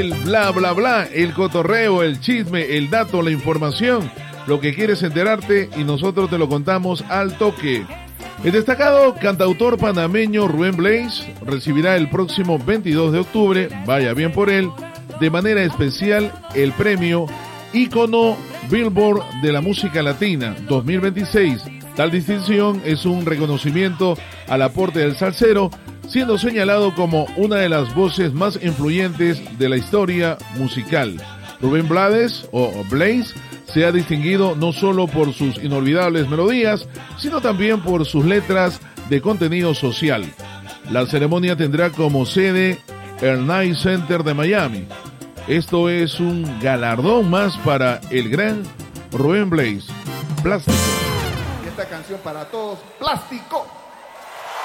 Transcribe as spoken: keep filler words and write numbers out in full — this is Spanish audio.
el bla bla bla, el cotorreo, el chisme, el dato, la información, lo que quieres enterarte y nosotros te lo contamos al toque. El destacado cantautor panameño Rubén Blades recibirá el próximo veintidós de octubre, vaya bien por él, de manera especial el premio Ícono Billboard de la Música Latina dos mil veintiséis. Tal distinción es un reconocimiento al aporte del salsero, siendo señalado como una de las voces más influyentes de la historia musical. Rubén Blades o Blades se ha distinguido no solo por sus inolvidables melodías, sino también por sus letras de contenido social. La ceremonia tendrá como sede el Knight Center de Miami. Esto es un galardón más para el gran Rubén Blades. Plástico. Y esta canción para todos, Plástico.